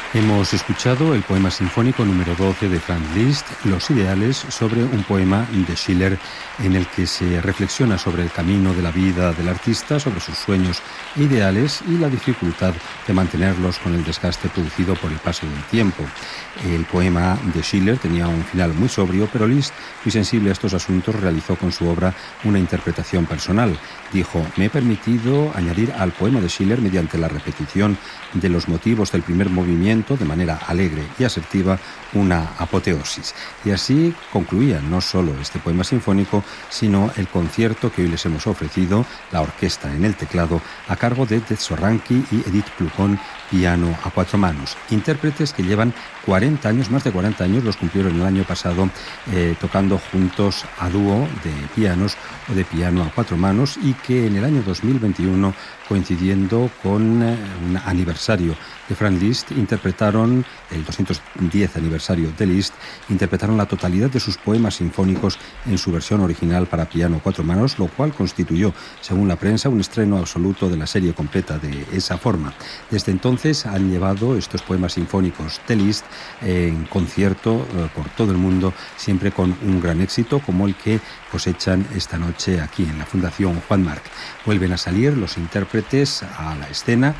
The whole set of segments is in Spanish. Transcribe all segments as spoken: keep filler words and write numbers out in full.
Hemos escuchado el poema sinfónico número doce de Franz Liszt, Los ideales, sobre un poema de Schiller en el que se reflexiona sobre el camino de la vida del artista, sobre sus sueños e ideales y la dificultad de mantenerlos con el desgaste producido por el paso del tiempo. El poema de Schiller tenía un final muy sobrio, pero Liszt, muy sensible a estos asuntos, realizó con su obra una interpretación personal. Dijo: me he permitido añadir al poema de Schiller, mediante la repetición de los motivos del primer movimiento, de manera alegre y asertiva, una apoteosis. Y así concluía no solo este poema sinfónico, sino el concierto que hoy les hemos ofrecido, la orquesta en el teclado, a cargo de Ted Soranki y Edith Pluhon, piano a cuatro manos. Intérpretes que llevan cuarenta años, más de cuarenta años, los cumplieron el año pasado, eh, tocando juntos a dúo de pianos o de piano a cuatro manos, y que en el año dos mil veintiuno, coincidiendo con eh, un aniversario de Franz Liszt, interpretaron el doscientos diez aniversario de Liszt, interpretaron la totalidad de sus poemas sinfónicos en su versión original para piano a cuatro manos, lo cual constituyó, según la prensa, un estreno absoluto de la serie completa de esa forma. Desde entonces han llevado estos poemas sinfónicos de Liszt en concierto eh, por todo el mundo, siempre con un gran éxito, como el que cosechan esta noche aquí en la Fundación Juan March. Vuelven a salir los intérpretes a la escena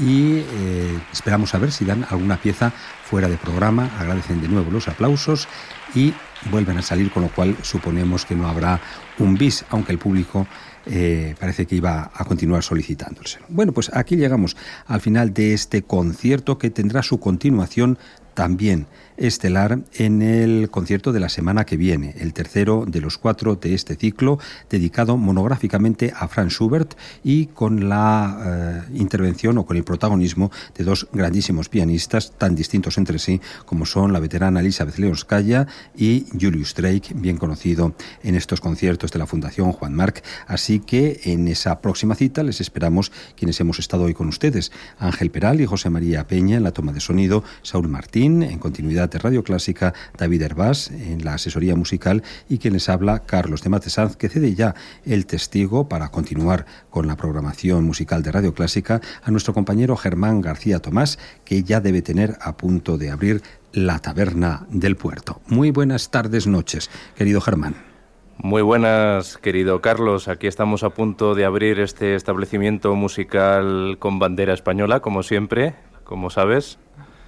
y eh, esperamos a ver si dan alguna pieza fuera de programa. Agradecen de nuevo los aplausos y vuelven a salir, con lo cual suponemos que no habrá un bis, aunque el público eh, parece que iba a continuar solicitándoselo. Bueno, pues aquí llegamos al final de este concierto, que tendrá su continuación también estelar en el concierto de la semana que viene, el tercero de los cuatro de este ciclo, dedicado monográficamente a Franz Schubert y con la eh, intervención o con el protagonismo de dos grandísimos pianistas tan distintos entre sí como son la veterana Elisabeth Leonskaya y Julius Drake, bien conocido en estos conciertos de la Fundación Juan March. Así que en esa próxima cita les esperamos quienes hemos estado hoy con ustedes: Ángel Peral y José María Peña en la toma de sonido, Saúl Martín en continuidad de Radio Clásica, David Hervás en la asesoría musical y quien les habla, Carlos de Matesanz, que cede ya el testigo para continuar con la programación musical de Radio Clásica a nuestro compañero Germán García Tomás, que ya debe tener a punto de abrir la taberna del puerto. Muy buenas tardes, noches, querido Germán. Muy buenas, querido Carlos. Aquí estamos a punto de abrir este establecimiento musical con bandera española, como siempre, como sabes.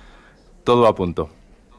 Todo a punto.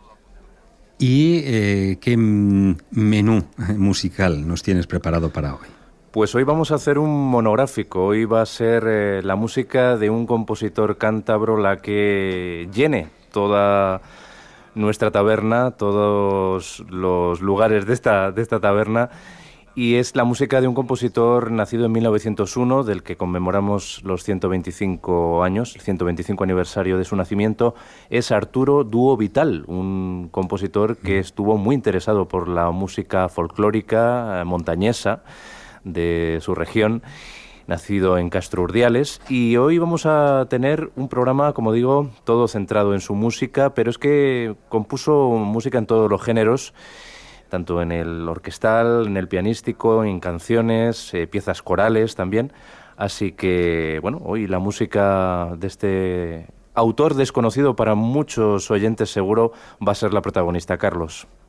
¿Y eh, qué menú musical nos tienes preparado para hoy? Pues hoy vamos a hacer un monográfico. Hoy va a ser eh, la música de un compositor cántabro la que llene toda nuestra taberna, todos los lugares de esta, de esta taberna. Y es la música de un compositor nacido en mil novecientos uno, del que conmemoramos los ciento veinticinco años, el ciento veinticinco aniversario de su nacimiento. Es Arturo Duo Vital, un compositor que estuvo muy interesado por la música folclórica, eh, montañesa de su región, nacido en Castro Urdiales. Y hoy vamos a tener un programa, como digo, todo centrado en su música, pero es que compuso música en todos los géneros, tanto en el orquestal, en el pianístico, en canciones, eh, piezas corales también. Así que, bueno, hoy la música de este autor desconocido para muchos oyentes seguro va a ser la protagonista, Carlos.